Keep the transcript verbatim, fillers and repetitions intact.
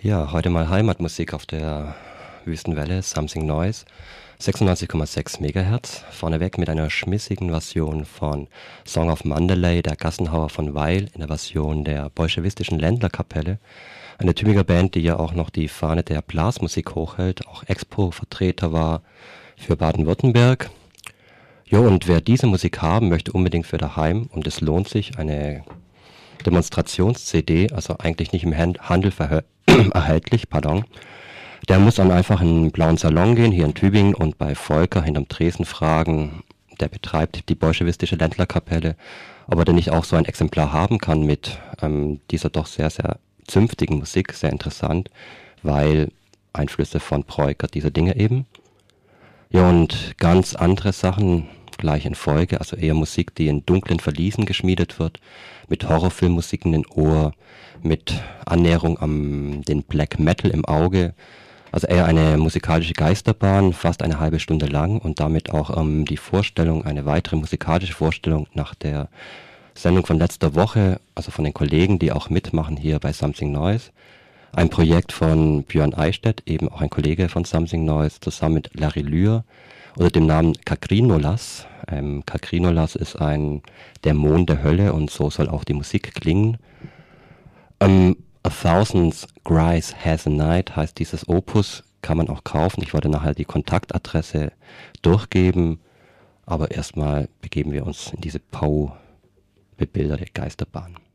Ja, heute mal Heimatmusik auf der Wüstenwelle, Something Noise, sechsundneunzig Komma sechs Megahertz. Vorneweg mit einer schmissigen Version von Song of Mandalay, der Gassenhauer von Weil, in der Version der bolschewistischen Ländlerkapelle. Eine tübingen Band, die ja auch noch die Fahne der Blasmusik hochhält, auch Expo-Vertreter war für Baden-Württemberg. Jo, und wer diese Musik haben möchte, unbedingt für daheim, und es lohnt sich, eine Demonstrations-C D, also eigentlich nicht im Handel erhältlich, pardon, der muss dann einfach in einen blauen Salon gehen, hier in Tübingen, und bei Volker hinterm Tresen fragen, der betreibt die bolschewistische Ländlerkapelle, ob er denn nicht auch so ein Exemplar haben kann mit ähm, dieser doch sehr, sehr zünftigen Musik, sehr interessant, weil Einflüsse von Preuker, diese Dinge eben. Ja, und ganz andere Sachen gleich in Folge, also eher Musik, die in dunklen Verliesen geschmiedet wird, mit Horrorfilmmusik in den Ohr, mit Annäherung am den Black Metal im Auge, also eher eine musikalische Geisterbahn, fast eine halbe Stunde lang, und damit auch ähm, die Vorstellung, eine weitere musikalische Vorstellung nach der Sendung von letzter Woche, also von den Kollegen, die auch mitmachen hier bei Something Noise. Ein Projekt von Björn Eichstätt, eben auch ein Kollege von Something Noise, zusammen mit Larry Lühr oder dem Namen Kakrinolas. Ähm, Kakrinolas ist ein Dämon der Hölle, und so soll auch die Musik klingen. Um, A Thousand Cries Has a Night heißt dieses Opus, kann man auch kaufen. Ich wollte nachher die Kontaktadresse durchgeben, aber erstmal begeben wir uns in diese Poe bebilderte Geisterbahn.